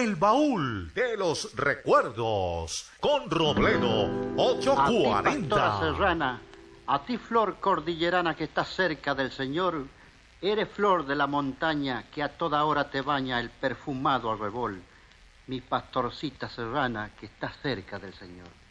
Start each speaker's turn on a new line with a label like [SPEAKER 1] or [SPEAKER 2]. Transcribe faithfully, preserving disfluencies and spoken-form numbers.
[SPEAKER 1] El baúl de los recuerdos con Robledo ochocientos cuarenta.
[SPEAKER 2] A ti, pastora serrana, a ti, flor cordillerana que estás cerca del Señor, eres flor de la montaña que a toda hora te baña el perfumado arrebol. Mi pastorcita serrana que está cerca del Señor.